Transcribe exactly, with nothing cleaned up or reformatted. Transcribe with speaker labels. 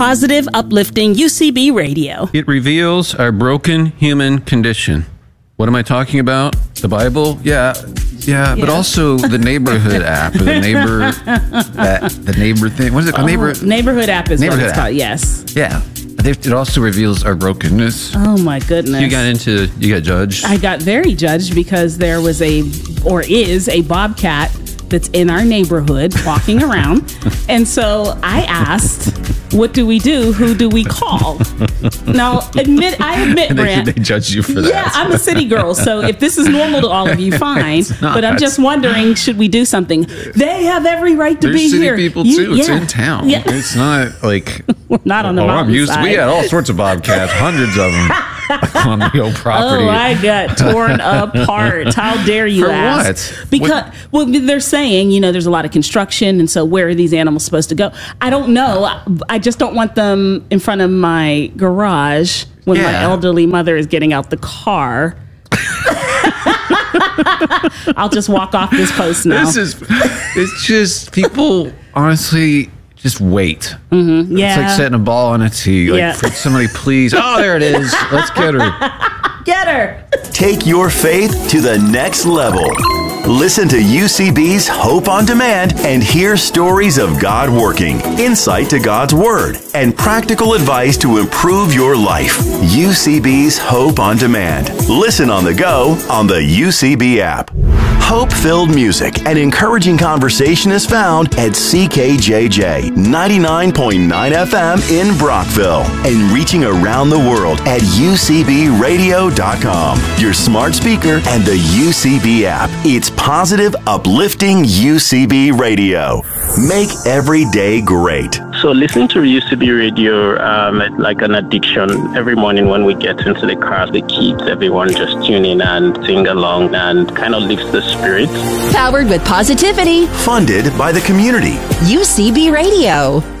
Speaker 1: Positive, uplifting U C B radio.
Speaker 2: It reveals our broken human condition. What am I talking about? The Bible? Yeah, yeah, yeah. But also the neighborhood app, or the neighbor, that, the neighbor thing. What is it called?
Speaker 1: Oh,
Speaker 2: neighbor
Speaker 1: neighborhood app is
Speaker 2: neighborhood
Speaker 1: what it's
Speaker 2: app.
Speaker 1: called. Yes.
Speaker 2: Yeah. It also reveals our brokenness.
Speaker 1: Oh my goodness.
Speaker 2: You got into, you got judged.
Speaker 1: I got very judged because there was a, or is a bobcat that's in our neighborhood walking around. And so I asked, what do we do? Who do we call? Now, admit, I admit,
Speaker 2: they,
Speaker 1: Brant.
Speaker 2: They judge you for that.
Speaker 1: Yeah, I'm a city girl. So if this is normal to all of you, fine. But I'm just wondering, should we do something? They have every right to
Speaker 2: There's
Speaker 1: be
Speaker 2: city
Speaker 1: here.
Speaker 2: people
Speaker 1: You-
Speaker 2: too. It's
Speaker 1: yeah.
Speaker 2: in town.
Speaker 1: Yeah.
Speaker 2: It's not like
Speaker 1: We're not on the
Speaker 2: oh, I'm
Speaker 1: mountain
Speaker 2: used to,
Speaker 1: side.
Speaker 2: we had all sorts of bobcats, hundreds of them on the old property.
Speaker 1: Oh, I got torn apart. How dare you
Speaker 2: For
Speaker 1: ask?
Speaker 2: what?
Speaker 1: Because, well, they're saying, you know, there's a lot of construction, and so where are these animals supposed to go? I don't know. I just don't want them in front of my garage when
Speaker 2: Yeah.
Speaker 1: my elderly mother is getting out the car. I'll just walk off this post now.
Speaker 2: This is, it's just, people honestly just wait.
Speaker 1: Mm-hmm. Yeah.
Speaker 2: It's like setting a ball on a tee. Like,
Speaker 1: Yeah.
Speaker 2: for somebody, please. Oh, there it is. Let's get her.
Speaker 1: Get her.
Speaker 3: Take your faith to the next level. Listen to U C B's Hope on Demand and hear stories of God working, insight to God's Word, and practical advice to improve your life. U C B's Hope on Demand. Listen on the go on the U C B app. Hope-filled music and encouraging conversation is found at C K J J ninety-nine point nine F M in Brockville and reaching around the world at U C B radio dot com, your smart speaker, and the U C B app. It's positive, uplifting U C B radio. Make every day great.
Speaker 4: So listening to U C B radio, um, it's like an addiction. Every morning when we get into the car, the kids, everyone just tune in and sing along and kind of lifts the spirits.
Speaker 5: Powered with positivity.
Speaker 3: Funded by the community.
Speaker 5: U C B Radio.